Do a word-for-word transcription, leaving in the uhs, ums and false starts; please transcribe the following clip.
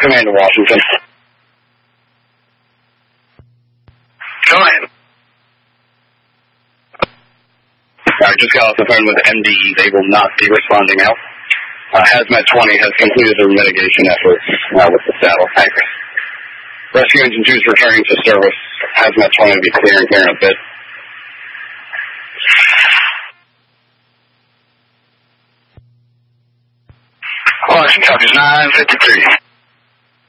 Commander Washington. Go ahead. I just got off the phone with M D E. They will not be responding out. Uh, Hazmat twenty has completed their mitigation efforts uh, with the saddle tankers. Rescue Engine two is returning to service. Hazmat twenty will be clearing here in a bit. Washington, copies nine fifty-three.